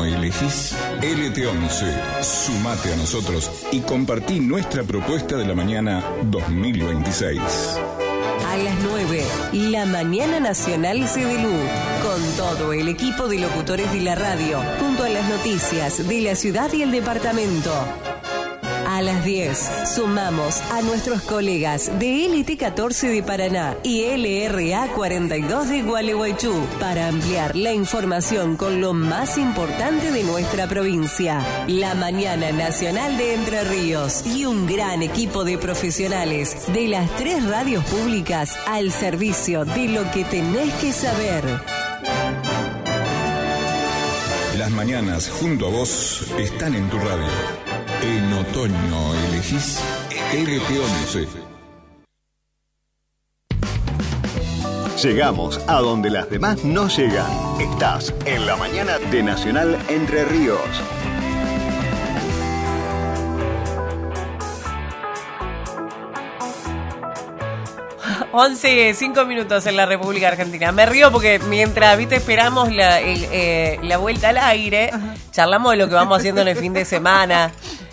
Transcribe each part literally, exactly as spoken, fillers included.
elegís? L T once. Sumate a nosotros y compartí nuestra propuesta de la mañana dos mil veintiséis. A las nueve, la Mañana Nacional Cedelú, con todo el equipo de locutores de la radio, junto a las noticias de la ciudad y el departamento. A las diez, sumamos a nuestros colegas de L T catorce de Paraná y L R A cuarenta y dos de Gualeguaychú para ampliar la información con lo más importante de nuestra provincia. La Mañana Nacional de Entre Ríos y un gran equipo de profesionales de las tres radios públicas al servicio de lo que tenés que saber. Las mañanas junto a vos están en tu radio. En otoño elegís L T once. Llegamos a donde las demás no llegan. Estás en la mañana de Nacional Entre Ríos. once, cinco minutos en la República Argentina. Me río porque mientras, viste, esperamos la, el, eh, la vuelta al aire, ajá, charlamos de lo que vamos haciendo en el fin de semana.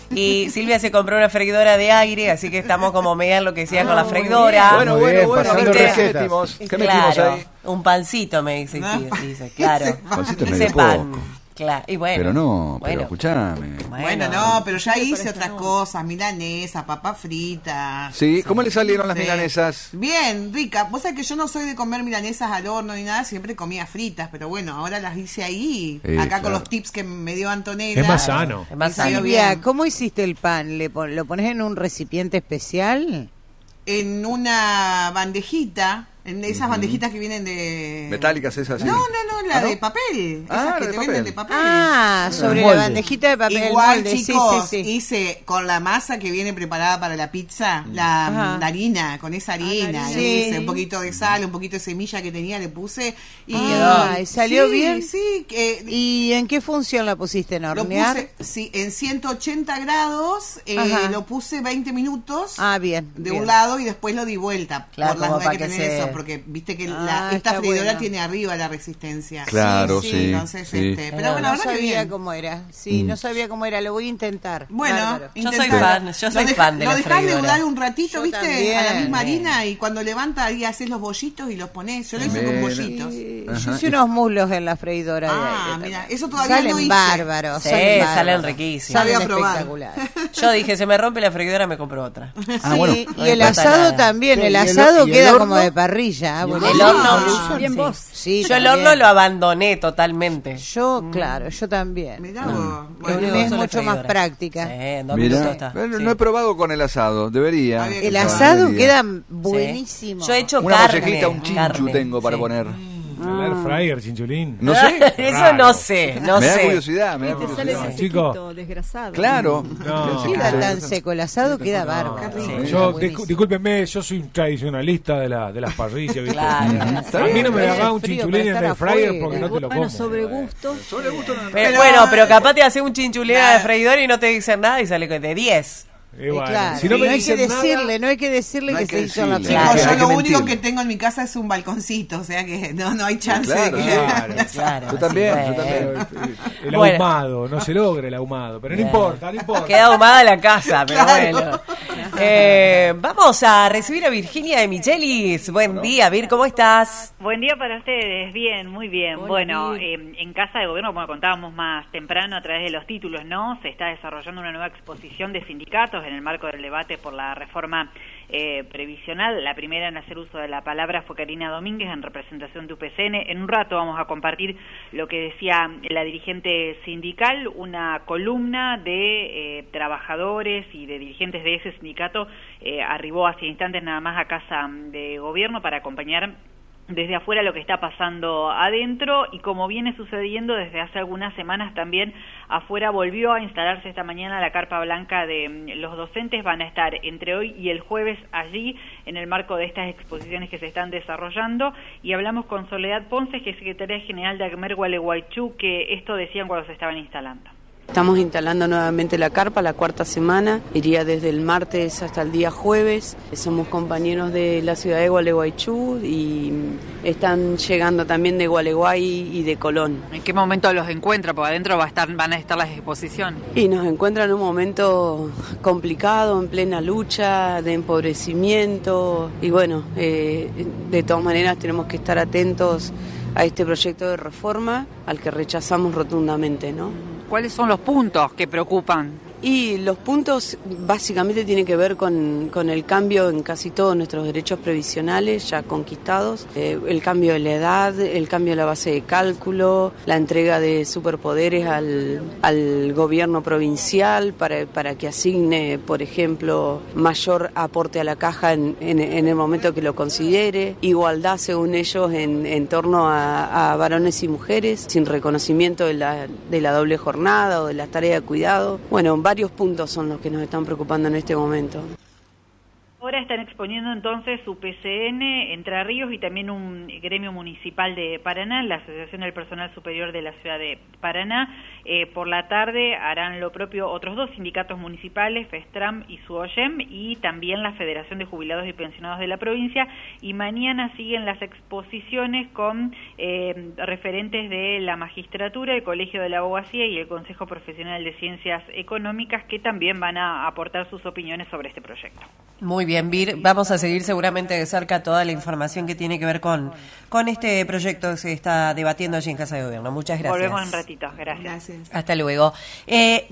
Y Silvia se compró una freidora de aire, así que estamos como media enloquecida ah, con la freidora. Bueno, bueno, bueno. ¿Qué metimos? ¿Qué claro, metimos ahí? Un pancito, me dice, no. sí, dice, claro. Pancito es dice medio pan. poco. Claro, y bueno. Pero no, bueno. pero escuchame. Bueno, bueno, no, pero ya hice otras no. cosas, milanesa, papa frita. Sí, ¿cómo le salieron las milanesas? Bien, rica. Vos sabés que yo no soy de comer milanesas al horno ni nada, siempre comía fritas, pero bueno, ahora las hice ahí, eh, acá claro. con los tips que me dio Antonella. Es más sano. Es más sano. Silvia, ¿cómo hiciste el pan? ¿Le pon, ¿Lo pones en un recipiente especial? En una bandejita. En esas uh-huh. bandejitas que vienen de... Metálicas esas, sí. No, no, no, la ¿Ah, no? de papel. Ah, esas que de te papel. venden de papel. Ah, sobre molde. La bandejita de papel. Igual, molde. chicos, sí, sí, sí. hice con la masa que viene preparada para la pizza, la, la harina, con esa harina. Ah, sí. Hice un poquito de sal, un poquito de semilla que tenía, le puse. Y ah, ¿y salió sí, bien? Sí. Eh, ¿Y en qué función la pusiste? ¿En hornear? Lo puse, sí, en ciento ochenta grados, eh, lo puse veinte minutos. Ah, bien. De bien. un lado y después lo di vuelta. Claro, por las para que que tener se... eso, porque viste que Ah, la, esta freidora bueno. tiene arriba la resistencia. Claro, sí. sí entonces, sí. este, pero bueno, no ahora sabía que bien. cómo era. Sí, mm. no sabía cómo era. Lo voy a intentar. Bueno, Bárbaro. yo soy fan. Yo soy deja, fan de lo la freidora. Lo dejás leudar un ratito, yo viste, también. a la misma harina y cuando levanta ahí haces los bollitos y los pones. Yo lo hice con bollitos. Sí, yo hice unos muslos en la freidora. Ah, de mira, eso todavía salen no hice. Bárbaros, sí, salen bárbaros. salen riquísimos. Salen espectacular. Yo dije, se me rompe la freidora, me compro otra. Ah, sí, bueno, y el asado nada. También. Sí, el asado el, queda el como de parrilla. El, bueno, el horno, bien sí. Vos. Sí, yo también. el horno lo abandoné totalmente. Yo, mm. claro, yo también. Mirá vos. Mm. Bueno, es mucho más práctica. Sí, en dos Mirá, está. No, sí. no he probado con el asado, debería. El asado debería. Queda buenísimo. Sí. Yo he hecho una carne. Una mollejita, un chinchu carne. tengo para sí. poner. El air fryer, chinchulín. No sé. Eso Raro. no sé, no me sé. da curiosidad, me da te curiosidad. sale Chico. desgrasado. Claro. No. Queda tan seco, el asado queda bárbaro. Sí. Yo, discu- discúlpenme, yo soy un tradicionalista de, la, de las parrillas, ¿viste? Claro. A mí no me hagas un chinchulín en el fryer porque no te lo como. Bueno, sobre gusto. Sobre gusto no. Pero, Pero- bueno, pero capaz te hace un chinchulera de freidora y no te dicen nada y sale de diez. Eh, bueno, claro, si no, me no hay que dicen decirle, nada, no hay que decirle no que hay se que hizo la decirle. Chicos, Claro, yo hay que lo mentir. único que tengo en mi casa es un balconcito, o sea que no, no hay chance Claro, de que... claro, claro. Yo también, sí, yo bueno. también. el Bueno. ahumado, no se logra el ahumado, pero no Bien. importa, no importa. Queda ahumada la casa, pero Claro. bueno. Eh, vamos a recibir a Virginia de Michelis. Buen día, Vir, ¿cómo estás? Buen día para ustedes, bien, muy bien. Hola, bueno, Vir. eh, en Casa de Gobierno, como contábamos más temprano a través de los títulos, ¿no? Se está desarrollando una nueva exposición de sindicatos en el marco del debate por la reforma eh, previsional. La primera en hacer uso de la palabra fue Karina Domínguez en representación de U P C N. En un rato vamos a compartir lo que decía la dirigente sindical, una columna de eh, trabajadores y de dirigentes de ese sindicato eh, arribó hace instantes nada más a Casa de Gobierno para acompañar desde afuera lo que está pasando adentro, y como viene sucediendo desde hace algunas semanas también afuera volvió a instalarse esta mañana la carpa blanca de los docentes. Van a estar entre hoy y el jueves allí en el marco de estas exposiciones que se están desarrollando, y hablamos con Soledad Ponce, que es secretaria general de ACMER Gualeguaychú, que esto decían cuando se estaban instalando. Estamos instalando nuevamente la carpa, la cuarta semana, iría desde el martes hasta el día jueves. Somos compañeros de la ciudad de Gualeguaychú y están llegando también de Gualeguay y de Colón. ¿En qué momento los encuentra? Porque adentro va a estar, van a estar las exposiciones. Y nos encuentran en un momento complicado, en plena lucha de empobrecimiento y bueno, eh, de todas maneras tenemos que estar atentos a este proyecto de reforma al que rechazamos rotundamente, ¿no? ¿Cuáles son los puntos que preocupan? Y los puntos básicamente tienen que ver con, con el cambio en casi todos nuestros derechos previsionales ya conquistados, eh, el cambio de la edad, el cambio de la base de cálculo, la entrega de superpoderes al, al gobierno provincial para, para que asigne, por ejemplo, mayor aporte a la caja en, en, en el momento que lo considere, igualdad según ellos en, en torno a, a varones y mujeres, sin reconocimiento de la, de la doble jornada o de las tareas de cuidado. Bueno, varios puntos son los que nos están preocupando en este momento. Ahora están exponiendo entonces su P C N, Entre Ríos y también un gremio municipal de Paraná, la Asociación del Personal Superior de la Ciudad de Paraná. Eh, por la tarde harán lo propio otros dos sindicatos municipales, FESTRAM y SUOYEM, y también la Federación de Jubilados y Pensionados de la provincia. Y mañana siguen las exposiciones con eh, referentes de la magistratura, el Colegio de la Abogacía y el Consejo Profesional de Ciencias Económicas, que también van a aportar sus opiniones sobre este proyecto. Muy bien, Vir, vamos a seguir seguramente de cerca toda la información que tiene que ver con, con este proyecto que se está debatiendo allí en Casa de Gobierno. Muchas gracias. Volvemos en un ratito, gracias. Hasta luego. Eh,